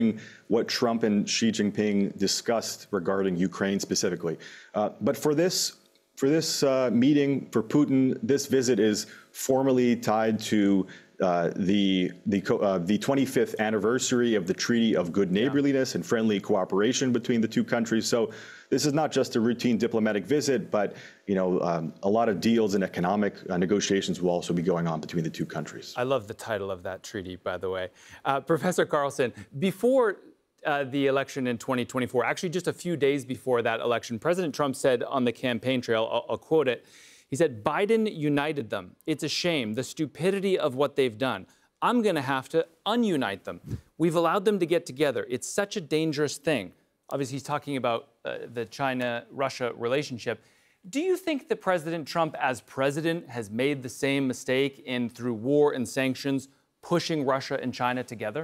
what Trump and Xi Jinping discussed regarding Ukraine specifically. But for this meeting, for Putin, this visit is formally tied to the 25th anniversary of the Treaty of Good Neighborliness and Friendly Cooperation between the two countries. So this is not just a routine diplomatic visit, but a lot of deals and economic negotiations will also be going on between the two countries. I love the title of that treaty, by the way. Professor Carlson, before the election in 2024, actually just a few days before that election, President Trump said on the campaign trail, I'll quote it, he said, "Biden united them. It's a shame, the stupidity of what they've done. I'm going to have to ununite them. We've allowed them to get together. It's such a dangerous thing." Obviously, he's talking about the China-Russia relationship. Do you think that President Trump, as president, has made the same mistake through war and sanctions, pushing Russia and China together?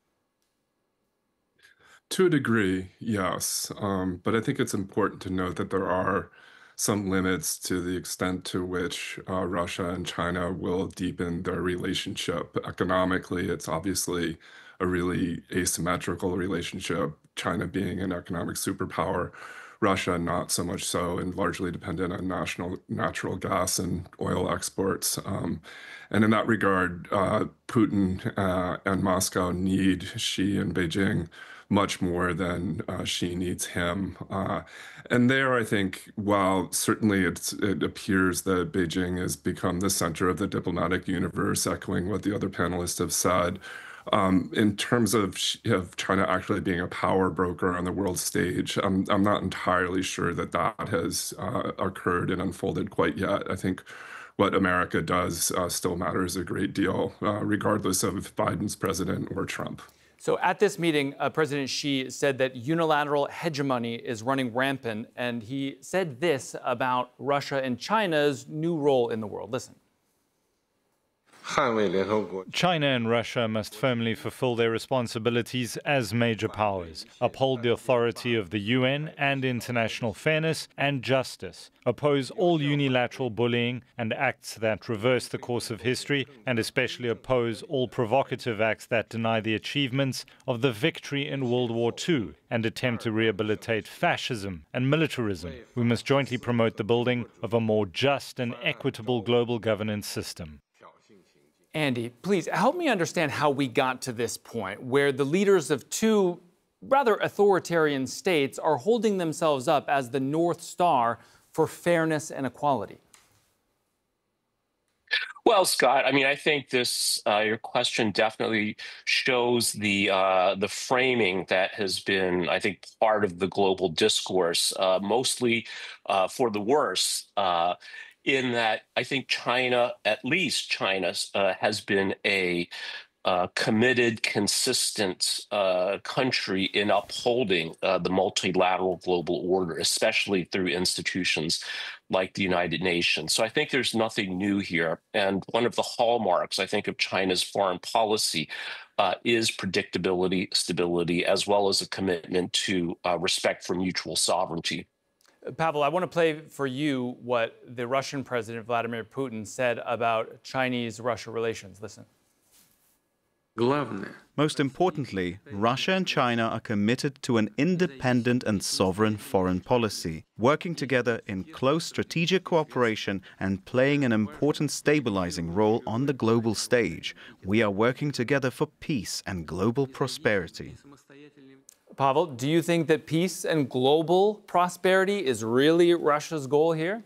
To a degree, yes. But I think it's important to note that there are some limits to the extent to which Russia and China will deepen their relationship. Economically, it's obviously a really asymmetrical relationship, China being an economic superpower, Russia not so much so, and largely dependent on natural gas and oil exports. And in that regard, Putin and Moscow need Xi and Beijing much more than Xi needs him. And there, I think, while certainly it appears that Beijing has become the center of the diplomatic universe, echoing what the other panelists have said, in terms of China actually being a power broker on the world stage, I'm not entirely sure that that has occurred and unfolded quite yet. I think what America does still matters a great deal, regardless of if Biden's president or Trump. So at this meeting, President Xi said that unilateral hegemony is running rampant, and he said this about Russia and China's new role in the world. Listen. China and Russia must firmly fulfill their responsibilities as major powers, uphold the authority of the UN and international fairness and justice, oppose all unilateral bullying and acts that reverse the course of history, and especially oppose all provocative acts that deny the achievements of the victory in World War II and attempt to rehabilitate fascism and militarism. We must jointly promote the building of a more just and equitable global governance system. Andy, please help me understand how we got to this point where the leaders of two rather authoritarian states are holding themselves up as the North Star for fairness and equality. Well, Scott, I mean, I think this your question definitely shows the framing that has been, I think, part of the global discourse, mostly for the worse. In that, I think China, at least China, has been a committed, consistent country in upholding the multilateral global order, especially through institutions like the United Nations. So I think there's nothing new here. And one of the hallmarks, I think, of China's foreign policy is predictability, stability, as well as a commitment to respect for mutual sovereignty. Pavel, I want to play for you what the Russian President Vladimir Putin said about Chinese-Russia relations. Listen. Most importantly, Russia and China are committed to an independent and sovereign foreign policy, working together in close strategic cooperation and playing an important stabilizing role on the global stage. We are working together for peace and global prosperity. Pavel, do you think that peace and global prosperity is really Russia's goal here?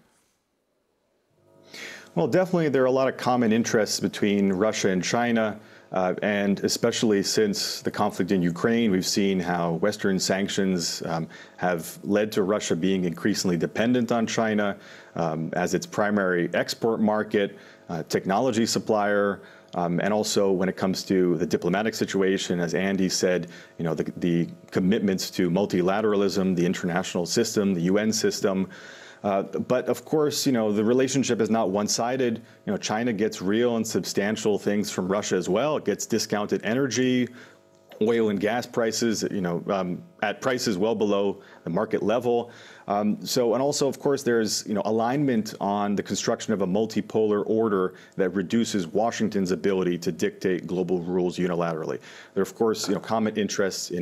Well, definitely there are a lot of common interests between Russia and China, and especially since the conflict in Ukraine, we've seen how Western sanctions have led to Russia being increasingly dependent on China as its primary export market, technology supplier, and also when it comes to the diplomatic situation, as Andy said, the commitments to multilateralism, the international system, the UN system. But of course, the relationship is not one-sided. China gets real and substantial things from Russia as well. It gets discounted energy, oil and gas prices, at prices well below the market level. And also, of course, there's, alignment on the construction of a multipolar order that reduces Washington's ability to dictate global rules unilaterally. There are, of course, common interests in